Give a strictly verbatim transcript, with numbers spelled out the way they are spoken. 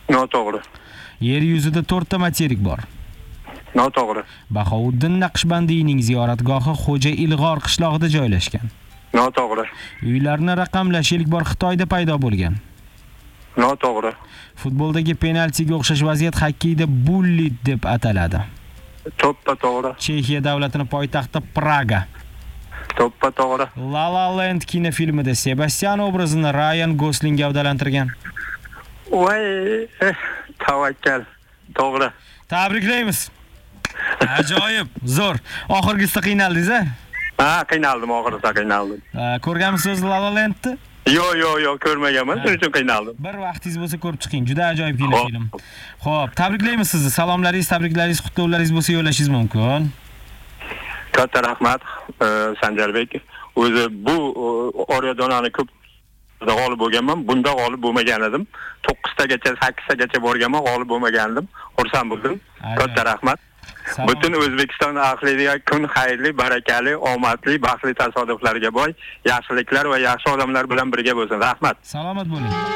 Noto'g'ri. Yer yuzida to'rtta materik bor. Noto'g'ri. Bahouddin Naqshbandiyning ziyoratgohi Xo'ja Ilg'or qishlog'ida joylashgan. Noto'g'ri. Uylarni raqamlash ilk bor Xitoyda paydo bo'lgan. Noto'g'ri. Futboldagi penaltiga o'xshash vaziyat xokkeyda bullit deb ataladi. To'ppa to'g'ri. Chexiya davlatining poytaxti Praga. To'ppa to'g'ri. La La Land kinofilmida Sebastian obrazini Ryan Gosling gavdalantirgan. Voy, tavakkal. To'g'ri. Tabriklaymiz. Ajoyib, zo'r. Oxirgisida qiynaldingiz-a? Ha, qiynaldim, oxirida qiynaldim. Ko'rganmisiz La La Landni? Yo'q, yo'q, yo'q, ko'rmaganman, shuning uchun qiynaldim. Bir vaqtingiz bo'lsa ko'rib chiqing. Juda ajoyib kinofilm. Xo'p, tabriklaymiz sizni. Salomlaringiz, tabriklaringiz, qutluvlaringiz bo'lsa yo'llashingiz mumkin. Katta rahmat, Sanjarbek. O'zi bu Oryadonani ko'p g'olib bo'lganman. Bunda g'olib bo'lmagan edim. to'qqiztagacha, sakkiztagacha borganman, g'olib bo'lmagan edim. Xursand bo'ldim. Katta rahmat. Butun O'zbekiston ahliga kun xayrli, barakali, omadli, baxtli tasodiflarga boy, yaxshiliklar va yaxshi odamlar bilan birga bo'lsin. Rahmat. Salomat bo'ling.